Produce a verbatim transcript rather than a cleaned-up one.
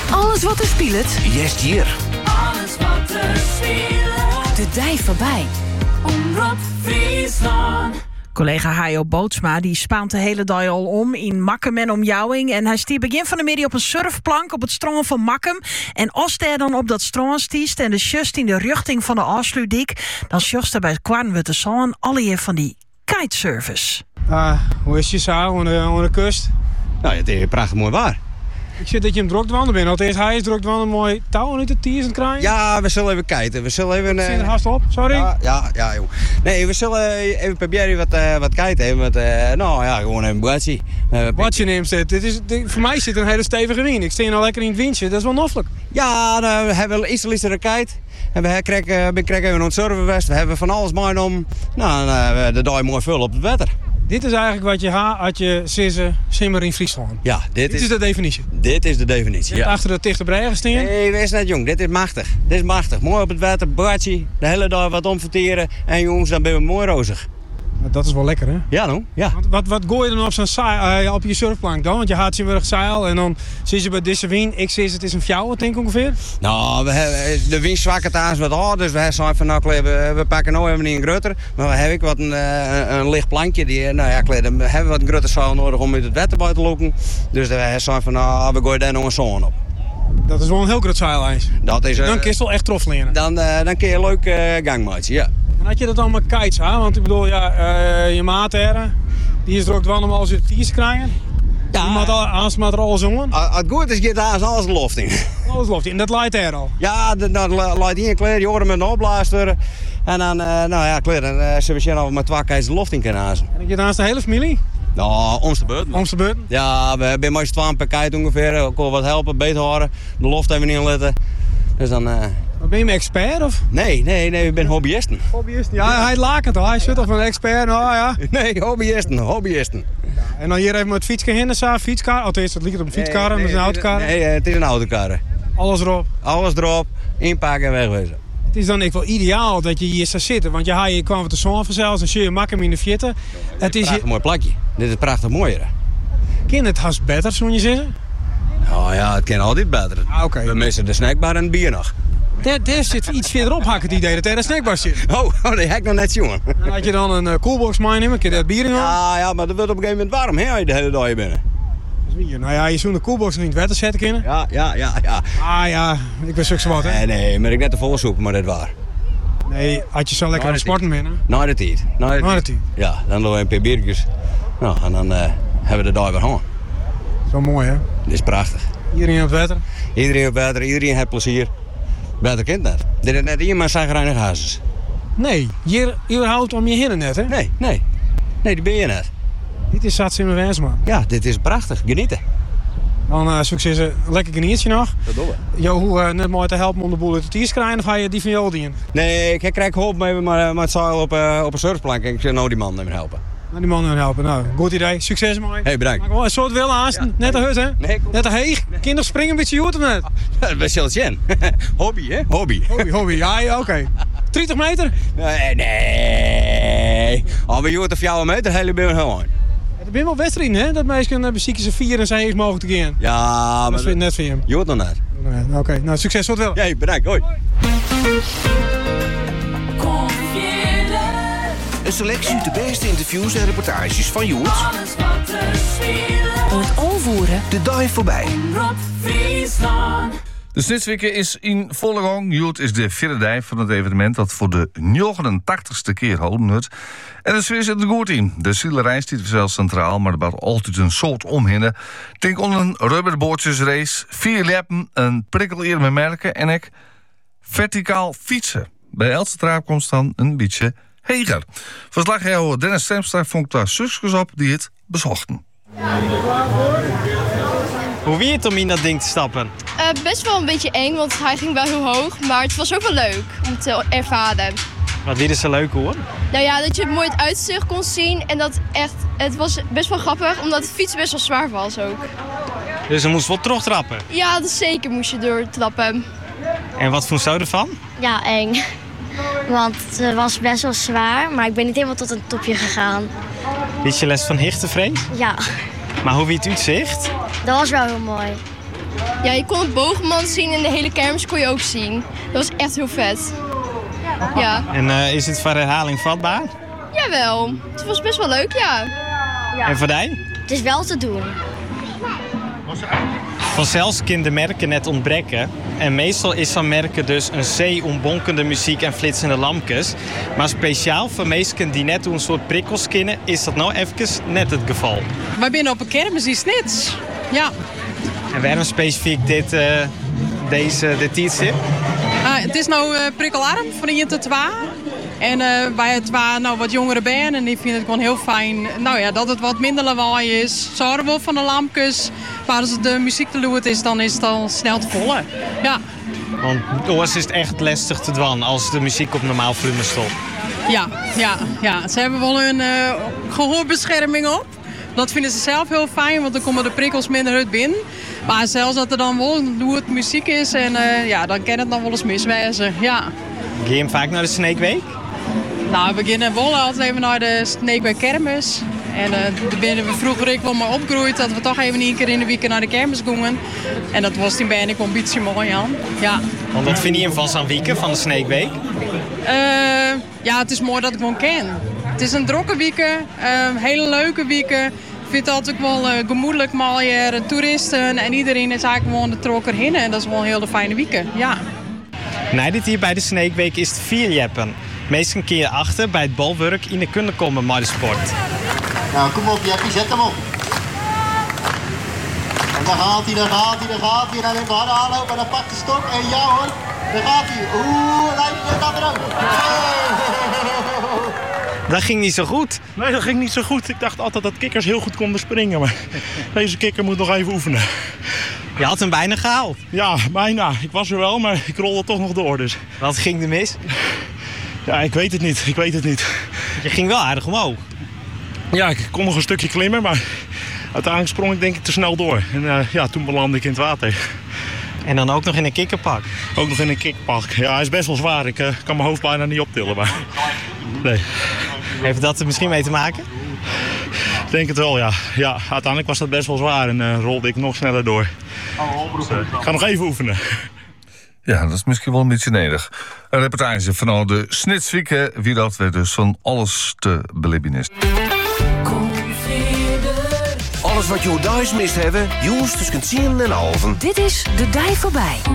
Alles wat er speelt. Jest hier. Alles wat er speelt. De dij voorbij. Omroep Friesland. Collega Hajo Bootsma die spaant de hele dag al om in Makkum en omjouwing. En hij stiert begin van de middag op een surfplank op het strand van Makkum. En als hij dan op dat strand stiest en de just in de richting van de Afsluitdijk, dan sjost hij bij Kwarnwutte Zaan alle van die kitesurfers. Ah, hoe is je zo onder de kust? Nou, het is prachtig mooi waar. Ik zie dat je hem druk wandelen bent. Allereerst hij is druk wandelen, mooi touw uit de tiers aan het krijgen. Ja, we zullen even kijken. We zullen even... Zit er haast op, sorry. Ja, ja, ja, joh. Nee, we zullen even proberen wat, uh, wat kijken. Met, uh, nou ja, gewoon een bootje. Uh, Wat je neemt dit. Dit is, dit, voor mij zit er een hele stevige wien. Ik sta nou lekker in het windje. Dat is wel noffelijk. Ja, nou, we hebben wel iets te liefde kite. En we krijgen, we krijgen even een surfenwest. We hebben van alles meegenomen. Nou, dan, uh, de dag mooi veel op het water. Dit is eigenlijk wat je ha als je sissen simmer in Friesland. Ja, dit, dit is, is de definitie. Dit is de definitie, ja. Achter de dichte bregen staan. Nee, wees net jong. Dit is machtig. Dit is machtig. Mooi op het water, bootje, de hele dag wat omverteren. En jongens, dan ben je mooi rozig. Dat is wel lekker, hè? Ja, nou, ja. Wat, wat, wat gooi je dan op, zo'n zeil, uh, op je surfplank dan? Want je gaat zien zeil en dan zie je bij deze wind. Ik zie het is een fjouw, denk ik ongeveer. Nou, we hebben, de wind zwakkert aan wat hard, dus we hebben van nou, we, we pakken nou even niet een grutter. Maar we hebben wat een, een, een licht plankje. Die, nou ja, we hebben wat grutter zeil nodig om uit het water buiten te lopen. Dus we hebben van nou, we gooien daar nog een zon op. Dat is wel een heel groot zeilijs. Dat is, uh, dan kun je wel echt trof leren. Dan, uh, dan kun je een leuk uh, gangmaatje, ja. En had je dat dan met kites, hè? Want ik bedoel, ja, uh, je maat er, die is er ook wel om alles uit de tiers te krijgen. Ja. Die maat alles maar er alles zongen. Als het goed is, gaat alles alles de loft in. Alles loft in, en dat leidt er al. Ja, dat, dat leidt in, klaar, je hoort hem met een opblaster. En dan, uh, nou ja, klaar, dan uh, zullen we zien of we met twee kites de loft in kunnen hazen. En je naast de hele familie? Nou, om de beurt. Om de beurt? Ja, we hebben meestal twaalf per kite ongeveer. Ik wil wat helpen, beter horen. De loft even inletten. Dus dan... Uh... Maar ben je een expert of? Nee, nee, nee, ik ben hobbyisten. Hobbyisten? Ja, hij laakt het al. Hij zit of een expert, nou ja. Nee, hobbyisten, hobbyisten. Ja, en dan hier even met fietsje heen, zo, fietskar. Althans, het ligt op een fietskar, nee, nee, met een autokar. Nee, het is een autokar. Alles erop? Alles erop, inpakken en wegwezen. Het is dan echt wel ideaal dat je hier zou zitten, want je, je kwam met de zon vanzelf, dan zie je makkelijk in de vierten. Het is een prachtig mooi plakje. Dit is prachtig mooier. Kan het haast beter, zou je zeggen? Nou ja, het kan altijd beter. Ah, okay. We missen de snackbar en het bier nog. Daar, daar zit iets verderop, had ik het idee dat er een snackbar zit. Oh, oh die heb ik nog net zien. En had je dan een uh, coolbox meenemen, kun je dat bier in? Ja, ja, maar dat wordt op een gegeven moment warm, hè, als je de hele dag binnen. Nou ja, je zou de coolbox nog in het water zetten kunnen. Ja, ja, ja, ja. Ah ja, ik ben zo wat, hè? Nee, nee, maar ik net de volle soep, maar dat waar. Nee, had je zo lekker aan het sporten binnen? Na de tijd. Na de tijd. Ja, dan doen we een paar biertjes. Nou, en dan uh, hebben we de dag weer gaan. Zo mooi, hè? Dit is prachtig. Iedereen op water? Iedereen op water, iedereen heeft plezier. Beter kind net. Dit is net iemand zagrijnig hazes. Nee, hier überhaupt om je heen net, hè? Nee, nee. Nee, die ben je net. Dit is zat in mijn wens, man. Ja, dit is prachtig. Genieten. Dan uh, succes, uh, lekker genietje nog. Dat doen we. Jo, hoe uh, net mooi te helpen om de boel uit de tiers te krijgen, of ga je die van jou dienen? Nee, ik krijg hulp mee met het zeil op, uh, op een surfplank. Ik zeg nou die man even helpen. Nou, die man even helpen. Nou, goed idee. Succes, mooi. Hey, bedankt. Maar gewoon een soort willen haast. Ja, net een hut, hè? Nee, net een heeg. Nee. Kinderen springen een beetje goed of net? Dat zullen zien. Hobby, hè? Hobby. Hobby, hobby. Ja, ja oké. Okay. dertig meter? Nee, nee. Al bij Joert of jouw meter, hele ben je gewoon. Er zijn wel wedstrijden, hè? Dat meisje hebben ze vier en zijn mogelijk te gaan. Ja, maar... Dat is net voor hem. Joert nog net. Oké, okay. Nou, succes wat wel. Ja, bedankt. Hoi. Een selectie uit de beste interviews en reportages van Joert. Alles wat er speelt. En het overvoeren. De dag voorbij. Omroep Friesland. De Snitswikke is in volle gang. Joert is de vierde dag van het evenement dat voor de negenentachtigste keer houden het. En de sfeer zit er goed in. De zielerij staat zelfs centraal, maar er wordt altijd een soort omhinnen. Denk om een rubberboordjesrace, vier leppen, een prikkel met merken en ik verticaal fietsen. Bij Elstertraap komt dan een beetje heger. Verslaggever Dennis Stemstra vond daar zusjes op die het bezochten. Hoe wie het om in dat ding te stappen? Uh, best wel een beetje eng, want hij ging wel heel hoog. Maar het was ook wel leuk om te ervaren. Wat wie is zo leuk hoor? Nou ja, dat je het mooi het uitzicht kon zien. En dat echt, het was best wel grappig, omdat het fietsen best wel zwaar was ook. Dus er moest wel terugtrappen? Ja, dat zeker moest je doortrappen. En wat vond je ervan? Ja, eng. Want het was best wel zwaar, maar ik ben niet helemaal tot een topje gegaan. Had je les van hichtenvrees? Ja. Maar hoe wie het uitzicht? Dat was wel heel mooi. Ja, je kon het boogman zien en de hele kermis kon je ook zien. Dat was echt heel vet. Ja. En uh, is het voor herhaling vatbaar? Jawel, het was best wel leuk, ja. Ja. En voor jij? Het is wel te doen. Vanzelfs kunnen de merken net ontbreken. En meestal is van merken dus een zee ombonkende muziek en flitsende lampjes. Maar speciaal voor mensen die net een soort prikkels kennen, is dat nou even net het geval. Wij binnen op een kermis in Snits. Ja. En waarom specifiek dit, uh, deze, dit tijdstip? Uh, het is nou uh, prikkelarm van één tot twee. En uh, bij het waar nou wat jongere ben en die vinden het gewoon heel fijn nou ja, dat het wat minder lawaai is. Zorgen we van de lampjes. Maar als de muziek te luid is, dan is het al snel te volgen. Ja. Want oors is het echt lastig te dwan als de muziek op normaal volume stopt. Ja, ja, ja. Ze hebben wel een uh, gehoorbescherming op. Dat vinden ze zelf heel fijn, want dan komen de prikkels minder uit binnen. Maar zelfs dat er dan wel luid muziek is, en uh, ja, dan kan het dan wel eens miswezen. Ja. Ga je hem vaak naar de Snake Week? Nou, we beginnen wel altijd even naar de Snake Week kermis. En uh, daar binnen we vroeger ik wel maar opgegroeid dat we toch even een keer in de week naar de kermis gingen. En dat was toen bijna een ambitie mooi aan. Ja. Want wat vind je hem van zo'n week van de Snake Week? Uh, ja, het is mooi dat ik gewoon ken. Het is een drokke week, uh, hele leuke week. Ik vind het altijd wel uh, gemoedelijk mooi, toeristen en iedereen is eigenlijk gewoon de trokker heen. En dat is wel een hele fijne week, ja. Na dit hier bij de Snake Week is het vierjeppen. Meestal kun je achter bij het balwerk in de kunnen komen met de sport. Nou, kom op Jeppie, zet hem op. En daar gaat hij, daar gaat hij, daar gaat hij. En dan even harder aanlopen en dan pakt de stok. En ja hoor, daar gaat hij. Oeh, hij gaat er ook. Dat ging niet zo goed. Nee, dat ging niet zo goed. Ik dacht altijd dat kikkers heel goed konden springen. Maar deze kikker moet nog even oefenen. Je had hem bijna gehaald. Ja, bijna. Ik was er wel, maar ik rolde toch nog door. Dus. Wat ging er mis? Ja, ik weet het niet. Ik weet het niet. Je ging wel aardig omhoog. Ja, ik kon nog een stukje klimmen, maar uiteindelijk sprong ik denk ik te snel door. En uh, ja, toen belandde ik in het water. En dan ook nog in een kikkerpak? Ook nog in een kikkerpak. Ja, hij is best wel zwaar. Ik uh, kan mijn hoofd bijna niet optillen, maar nee. Heeft dat er misschien mee te maken? Ik denk het wel, ja. Ja, uiteindelijk was dat best wel zwaar en uh, rolde ik nog sneller door. Dus, uh, ik ga nog even oefenen. Ja, dat is misschien wel een beetje nederig. Een reportage vanuit de Snitswieken, wie dat werd dus van alles te beleven is. Alles wat je thuis mist hebben, jongens tussen tien en halven. Dit is De Dij Voorbij.